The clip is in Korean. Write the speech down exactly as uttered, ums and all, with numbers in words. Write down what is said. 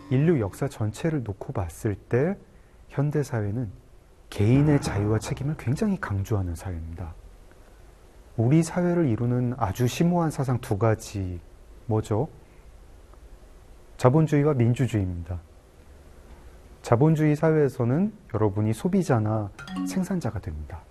인류 역사 전체를 놓고 봤을 때 현대사회는 개인의 자유와 책임을 굉장히 강조하는 사회입니다. 우리 사회를 이루는 아주 심오한 사상 두 가지, 뭐죠? 자본주의와 민주주의입니다. 자본주의 사회에서는 여러분이 소비자나 생산자가 됩니다.